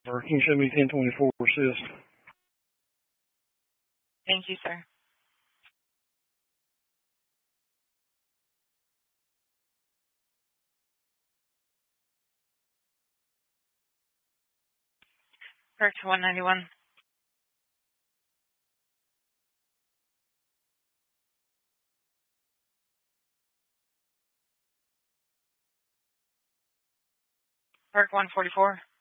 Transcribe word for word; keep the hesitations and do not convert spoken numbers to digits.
Or can you send me ten twenty-four assist? Thank you, sir. Correct one ninety-one. Correct one forty-four.